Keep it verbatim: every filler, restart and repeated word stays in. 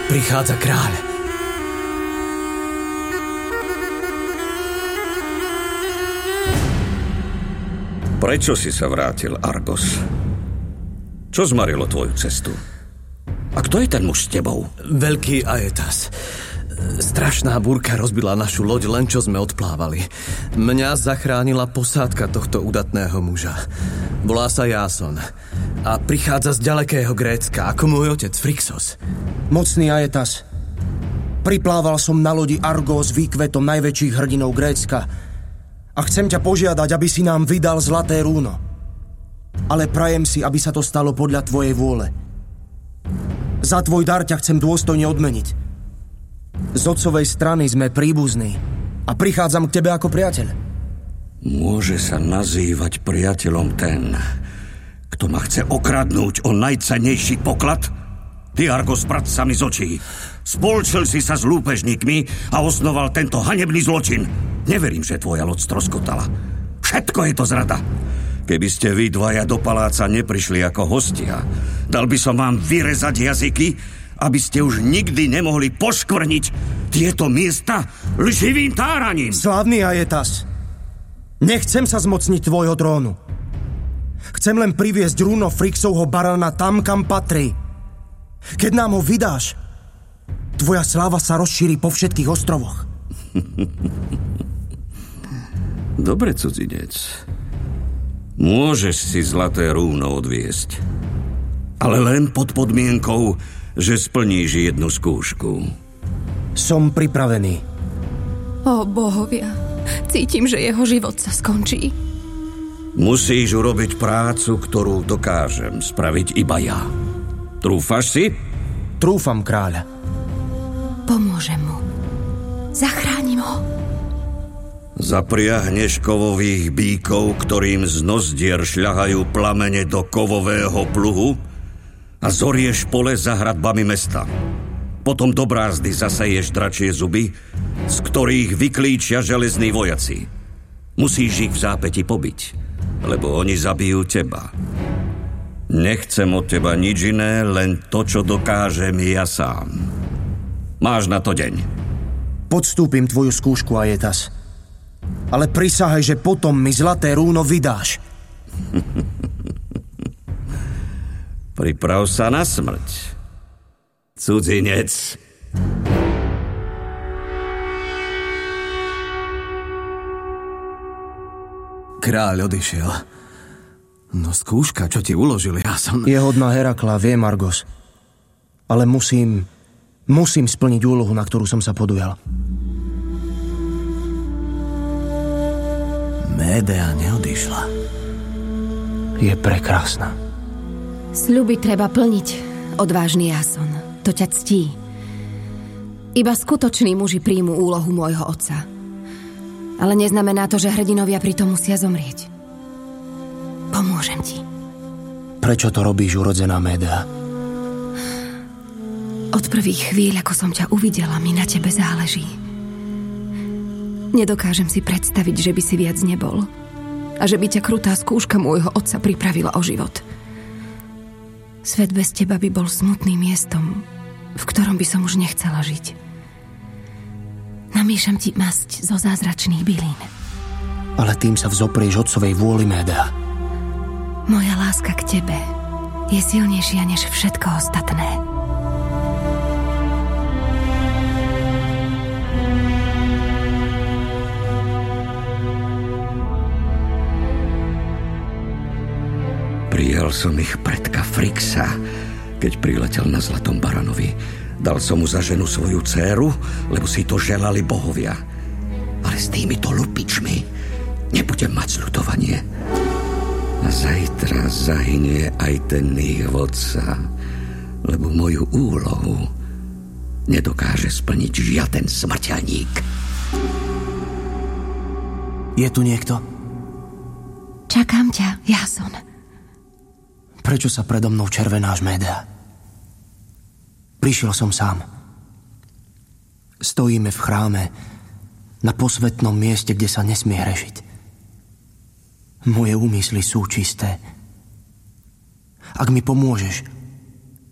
Prichádza kráľ. Prečo si sa vrátil, Argos? Čo zmarilo tvoju cestu? A kto je ten muž s tebou? Veľký Aetas. Strašná búrka rozbila našu loď, len čo sme odplávali. Mňa zachránila posádka tohto udatného muža. Volá sa Jason a prichádza z ďalekého Grécka, ako môj otec Phrixos. Mocný Aetas, priplával som na lodi Argos výkvetom najväčších hrdinov Grécka a chcem ťa požiadať, aby si nám vydal zlaté rúno. Ale prajem si, aby sa to stalo podľa tvojej vôle. Za tvoj dar ťa chcem dôstojne odmeniť. Z otcovej strany sme príbuzní a prichádzam k tebe ako priateľ. Môže sa nazývať priateľom ten, kto ma chce okradnúť o najcennejší poklad? Ty, Argos, prať sa mi z očí. Spolčil si sa s lúpežníkmi a osnoval tento hanebný zločin. Neverím, že tvoja loď stroskotala. Všetko je to zrada. Keby ste vy dvaja do paláca neprišli ako hostia, dal by som vám vyrezať jazyky, aby ste už nikdy nemohli poškvrniť tieto miesta lživým táraním. Slávny Aetas, nechcem sa zmocniť tvojho trónu. Chcem len priviesť rúno Phrixovho barana tam, kam patrí. Keď nám ho vydáš, tvoja sláva sa rozšíri po všetkých ostrovoch. Dobre, cudzinec. Môžeš si zlaté rúno odviesť, ale len pod podmienkou, že splníš jednu skúšku. Som pripravený. Ó bohovia, cítim, že jeho život sa skončí. Musíš urobiť prácu, ktorú dokážem spraviť iba ja. Trúfaš si? Trúfam, kráľa. Pomôžem mu. Zachránim ho. Zapriahneš kovových bíkov, ktorým z nozdier šľahajú plamene do kovového pluhu a zorieš pole za hradbami mesta. Potom do brázdy zaseješ dračie zuby, z ktorých vyklíčia železní vojaci. Musíš ich v zápäti pobiť, lebo oni zabijú teba. Nechcem od teba nič iné, len to, čo dokážem ja sám. Máš na to deň. Podstúpim tvoju skúšku, Aetas. Ale prisahaj, že potom mi zlaté rúno vydáš. Priprav sa na smrť, cudzinec. Kráľ odišiel. No skúška, čo ti uložil, ja som... Je hodná Herakla, viem, Argos. Ale musím... Musím splniť úlohu, na ktorú som sa podujal. Médea neodišla. Je prekrásna. Sľuby treba plniť, odvážny Jason. To ťa ctí. Iba skutoční muži príjmu úlohu môjho otca. Ale neznamená to, že hrdinovia pritom musia zomrieť. Pomôžem ti. Prečo to robíš, urodzená Médea? Od prvých chvíľ, ako som ťa uvidela, mi na tebe záleží. Nedokážem si predstaviť, že by si viac nebol. A že by ťa krutá skúška môjho otca pripravila o život. Svet bez teba by bol smutným miestom, v ktorom by som už nechcela žiť. Namýšam ti masť zo zázračných bylín. Ale tým sa vzoprieš otcovej vôli, Médea. Moja láska k tebe je silnejšia než všetko ostatné. Prijal som ich predka Phrixa, keď priletel na zlatom baranovi. Dal som mu za ženu svoju dcéru, lebo si to želali bohovia. Ale s týmito lupičmi nebudem mať zľutovanie. A zajtra zahynie aj ten ich vodca, lebo moju úlohu nedokáže splniť žiaden smrteľník. Je tu niekto? Čakám ťa, Jason. Prečo sa predo mnou červenáš, Médea? Prišiel som sám. Stojíme v chráme na posvätnom mieste, kde sa nesmie hrešiť. Moje úmysly sú čisté. Ak mi pomôžeš,